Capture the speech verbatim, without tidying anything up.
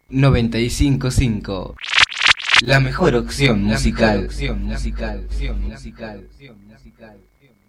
noventa y cinco punto cinco. La mejor opción musical.